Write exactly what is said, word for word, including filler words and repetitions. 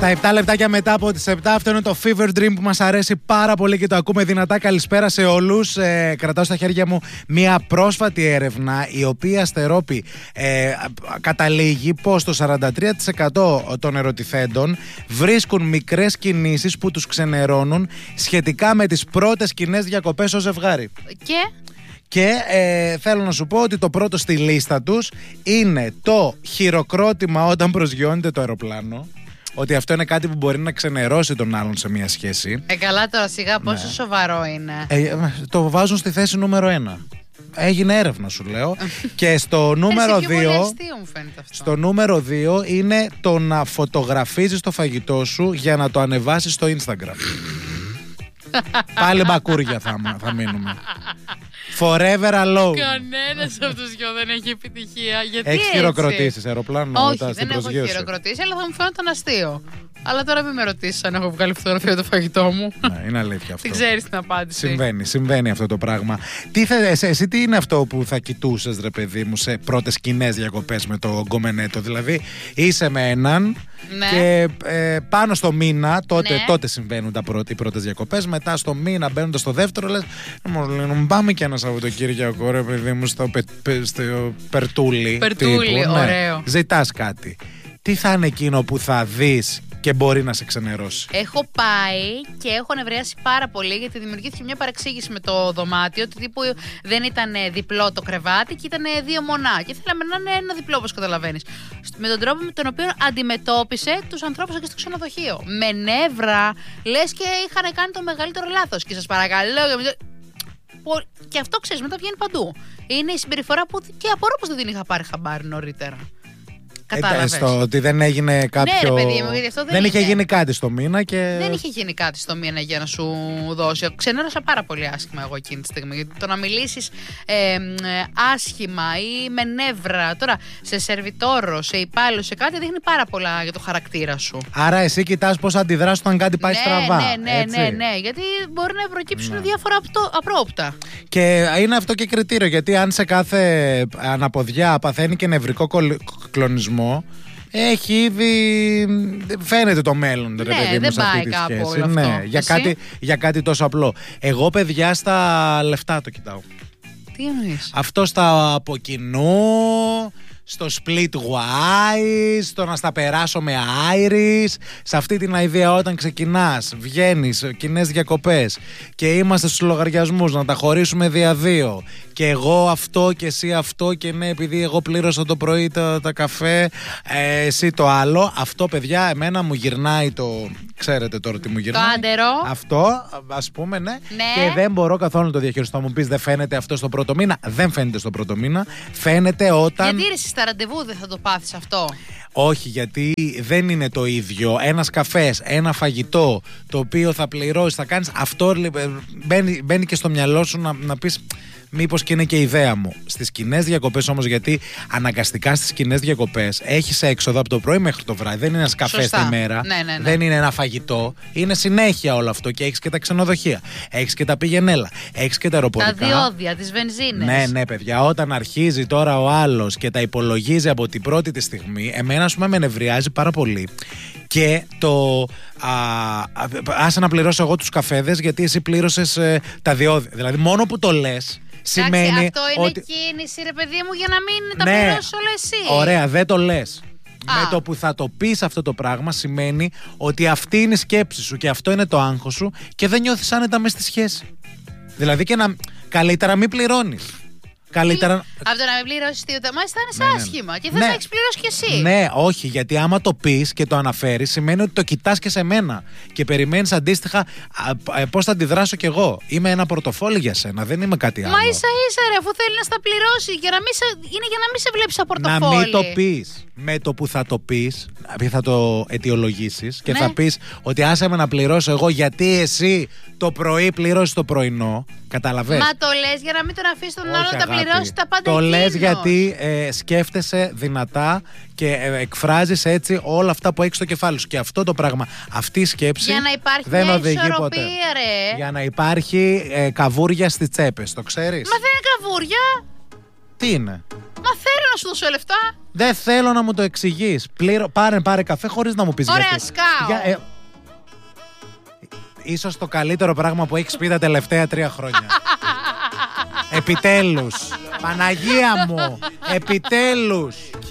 Στα επτά λεπτάκια μετά από τις επτά, αυτό είναι το Fever Dream που μας αρέσει πάρα πολύ και το ακούμε δυνατά. Καλησπέρα σε όλους. Ε, κρατάω στα χέρια μου μια πρόσφατη έρευνα, η οποία, Στερόπη, ε, καταλήγει πως το σαράντα τρία τοις εκατό των ερωτηθέντων βρίσκουν μικρές κινήσεις που τους ξενερώνουν σχετικά με τις πρώτες κοινές διακοπές ως ζευγάρι. Και... Και ε, θέλω να σου πω ότι το πρώτο στη λίστα τους είναι το χειροκρότημα όταν προσγειώνεται το αεροπλάνο. Ότι αυτό είναι κάτι που μπορεί να ξενερώσει τον άλλον σε μια σχέση. Ε, καλά τώρα, σιγά, πόσο ναι. σοβαρό είναι. Ε, το βάζουν στη θέση νούμερο ένα. Έγινε έρευνα, σου λέω. Και στο νούμερο δύο. Στο νούμερο δύο είναι το να φωτογραφίζεις το φαγητό σου για να το ανεβάσεις στο Instagram. Πάλι μπακούρια θα, θα μείνουμε. Forever alone. Κανένας από τους δυο δεν έχει επιτυχία. Έχεις χειροκροτήσεις αεροπλάνο? Όχι, δεν έχω χειροκροτήσει, αλλά θα μου φαίνονταν αστείο. Αλλά τώρα μην με ρωτήσεις αν έχω βγάλει φωτογραφία το φαγητό μου. Ναι, είναι αλήθεια αυτό. Τι ξέρεις την απάντηση. Συμβαίνει, συμβαίνει αυτό το πράγμα. Τι θε, εσύ, εσύ τι είναι αυτό που θα κοιτούσες, ρε παιδί μου, σε πρώτες κοινές διακοπές με το γκομενέτο? Δηλαδή είσαι με έναν, ναι, και ε, πάνω στο μήνα, τότε, ναι, τότε συμβαίνουν τα πρώτα, οι πρώτες διακοπές. Μετά στο μήνα, μπαίνοντας στο δεύτερο, λες μου πάμε και ένα Σαββατοκύριακο, ρε παιδί μου, στο, πε, πε, στο περτούλι. Περτούλι, τύπου, ωραίο. Ναι, ζητάς κάτι. Τι θα είναι εκείνο που θα δεις και μπορεί να σε ξενερώσει? Έχω πάει και έχω νευριάσει πάρα πολύ, γιατί δημιουργήθηκε μια παρεξήγηση με το δωμάτιο. Του τύπου δεν ήταν διπλό το κρεβάτι και ήταν δύο μονά. Και θέλαμε να είναι ένα διπλό, όπως καταλαβαίνεις. Με τον τρόπο με τον οποίο αντιμετώπισε τους ανθρώπους εκεί στο ξενοδοχείο. Με νεύρα, λες και είχαν κάνει το μεγαλύτερο λάθος. Και σας παρακαλώ. Και αυτό, ξέρεις, μετά βγαίνει παντού. Είναι η συμπεριφορά που και απορώ πως δεν την είχα πάρει χαμπάρι νωρίτερα. Ε, στο ότι δεν έγινε κάποιο. Ναι, ρε παιδί μου, γιατί αυτό δεν, δεν είχε είχε γίνει κάτι στο μήνα και. Δεν είχε γίνει κάτι στο μήνα για να σου δώσει. Ξενέρωσα πάρα πολύ άσχημα εγώ εκείνη τη στιγμή. Γιατί το να μιλήσεις ε, ε, άσχημα ή με νεύρα τώρα σε σερβιτόρο, σε υπάλληλο, σε κάτι, δείχνει πάρα πολλά για το χαρακτήρα σου. Άρα εσύ κοιτάς πώς αντιδράσεις όταν κάτι πάει ναι, στραβά. Ναι, ναι, έτσι. ναι, ναι. Γιατί μπορεί να προκύψουν, ναι, διάφορα απρόοπτα. Και είναι αυτό και κριτήριο. Γιατί αν σε κάθε αναποδιά παθαίνει και νευρικό κλονισμό, έχει ήδη. Φαίνεται το μέλλον, ρε, ναι, παιδί μου, σε αυτή τη σχέση. Όλο ναι, αυτό. για κάτι, για κάτι τόσο απλό. Εγώ, παιδιά, στα λεφτά το κοιτάω. Τι εννοείς? Αυτό στα από κοινού, στο split wise, στο να στα περάσω με Iris, σε αυτή την ιδέα όταν ξεκινάς, βγαίνεις, κοινές διακοπές και είμαστε στους λογαριασμούς, να τα χωρίσουμε δια δύο. Και εγώ αυτό και εσύ αυτό, και ναι, επειδή εγώ πλήρωσα το πρωί τα, τα καφέ, ε, εσύ το άλλο. Αυτό, παιδιά, εμένα μου γυρνάει το. Ξέρετε τώρα τι μου γυρνάει. Το άντερο. Αυτό, ας πούμε, ναι. ναι. Και δεν μπορώ καθόλου να το διαχειριστώ. Μου πεις, δεν φαίνεται αυτό στο πρώτο μήνα? Δεν φαίνεται στο πρώτο μήνα. Φαίνεται όταν. Γιατί ρε, στα ραντεβού δεν θα το πάθεις αυτό? Όχι, γιατί δεν είναι το ίδιο. Ένας καφές, ένα φαγητό, το οποίο θα πληρώσεις, θα κάνεις. Αυτό μπαίνει, μπαίνει και στο μυαλό σου να, να πεις. Μήπως και είναι και η ιδέα μου. Στις κοινές διακοπές όμως, γιατί αναγκαστικά στις κοινές διακοπές έχεις έξοδο από το πρωί μέχρι το βράδυ. Δεν είναι ένας καφές τη μέρα. Ναι, ναι, ναι. Δεν είναι ένα φαγητό. Είναι συνέχεια όλο αυτό. Και έχεις και τα ξενοδοχεία. Έχεις και τα πηγενέλα. Έχεις και τα αεροπορικά. Τα διόδια, τις βενζίνες. Ναι, ναι, παιδιά. Όταν αρχίζει τώρα ο άλλος και τα υπολογίζει από την πρώτη τη στιγμή, εμένα, ας πούμε, με νευριάζει πάρα πολύ. Και το. Α, άσε να πληρώσω εγώ τους καφέδες, γιατί εσύ πλήρωσες ε, τα διόδια. Δηλαδή, μόνο που το λες. Σημαίνει. Εντάξει, αυτό είναι ότι... κίνηση, ρε παιδί μου, για να μην τα ναι, πληρώσεις όλα εσύ. Ωραία, δεν το λες. Α. Με το που θα το πεις αυτό το πράγμα, σημαίνει ότι αυτή είναι η σκέψη σου και αυτό είναι το άγχος σου και δεν νιώθεις άνετα μες στη σχέση. Δηλαδή, και να. Καλύτερα μην πληρώνεις. Καλύτερα. Από το να μην πληρώσεις τίποτα, μα αισθάνεσαι ναι, ναι, άσχημα και θες ναι, να έχεις πληρώσει κι εσύ. Ναι, όχι, γιατί άμα το πεις και το αναφέρεις, σημαίνει ότι το κοιτάς και σε μένα και περιμένεις αντίστοιχα πώς θα αντιδράσω κι εγώ. Είμαι ένα πορτοφόλι για σένα, δεν είμαι κάτι άλλο. Μα ίσα ίσα, ρε, αφού θέλει να στα πληρώσει, για να μην σε, είναι για να μην σε βλέπεις σαν πορτοφόλι. Να μην το πεις. Με το που θα το πεις, θα το αιτιολογήσεις και ναι, θα πεις ότι άσε με να πληρώσω εγώ, γιατί εσύ το πρωί πληρώσεις το πρωινό. Καταλαβαίνεις. Μα το λες για να μην τον αφήσεις τον άλλον να τα πληρώσει τα πάντα. Το λες γιατί ε, σκέφτεσαι δυνατά και ε, εκφράζεις έτσι όλα αυτά που έχεις στο κεφάλι σου. Και αυτό το πράγμα, αυτή η σκέψη για να υπάρχει δεν μια οδηγεί ισορροπία, ποτέ. Ρε. Για να υπάρχει ε, καβούρια στις τσέπες, το ξέρεις. Μα δεν είναι καβούρια. Τι είναι? Μα θέλω να σου δώσω λεφτά. Δεν θέλω να μου το εξηγείς. Πλήρω... Πάρε, πάρε καφέ χωρίς να μου πεις Ωραία, γιατί. σκάω. Για, ε... Ίσως το καλύτερο πράγμα που έχεις πει τα τελευταία τρία χρόνια. Επιτέλους. Παναγία μου. Επιτέλους.